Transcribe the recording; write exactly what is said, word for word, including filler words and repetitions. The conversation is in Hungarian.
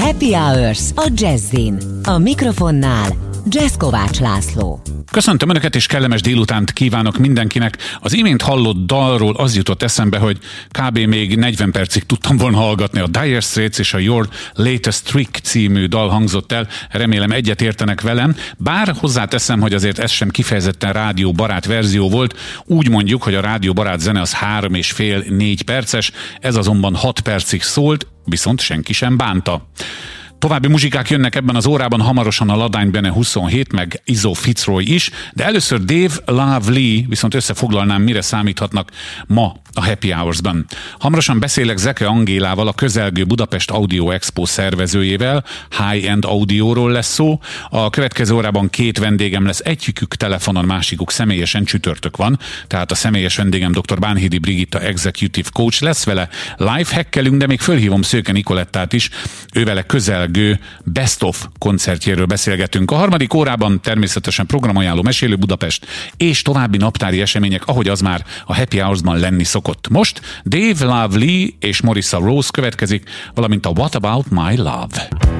Happy Hours a Jazzin. A mikrofonnál Jazz Kovács László. Köszöntöm Önöket, és kellemes délutánt kívánok mindenkinek. Az imént hallott dalról az jutott eszembe, hogy kb. Még negyven percig tudtam volna hallgatni. A Dire Straits és a Your Latest Trick című dal hangzott el. Remélem egyet értenek velem. Bár hozzáteszem, hogy azért ez sem kifejezetten rádióbarát verzió volt. Úgy mondjuk, hogy a rádióbarát zene az három és fél, négy perces. Ez azonban hat percig szólt, viszont senki sem bánta. További muzsikák jönnek ebben az órában, hamarosan a Ladány Bene huszonhét, meg Izzo Fitzroy is, de először Dave Love Lee, viszont összefoglalnám, mire számíthatnak ma a Happy Hours-ban. Hamarosan beszélek Zeke Angélával, a közelgő Budapest Audio Expo szervezőjével, high-end audióról lesz szó. A következő órában két vendégem lesz, egyikük telefonon, másikuk személyesen, csütörtök van, tehát a személyes vendégem dr. Bánhidi Brigitta, Executive Coach lesz, vele live-hackelünk, de még fölhívom Szőke Nikolettát is, ővele közelgő Best of koncertjéről beszélgetünk. A harmadik órában természetesen programajánló Mesélő Budapest és további naptári események, ahogy az már a Happy Hours-ban lenni szokott. Most Dave Love Lee és Marissa Rose következik, valamint a What About My Love.